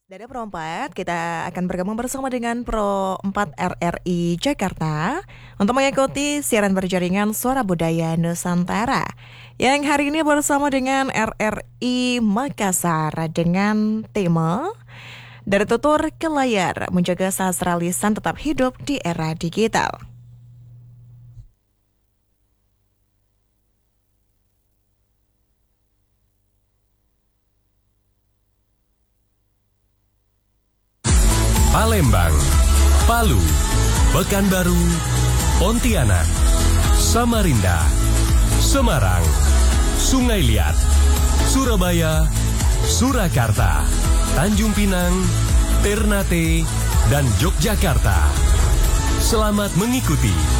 Dari Pro 4, kita akan bergabung bersama dengan Pro 4 RRI Jakarta untuk mengikuti siaran berjaringan Suara Budaya Nusantara yang hari ini bersama dengan RRI Makassar dengan tema Dari Tutur ke Layar, menjaga sastra lisan tetap hidup di era digital. Palembang, Palu, Pekanbaru, Pontianak, Samarinda, Semarang, Sungai Liat, Surabaya, Surakarta, Tanjung Pinang, Ternate, dan Yogyakarta. Selamat mengikuti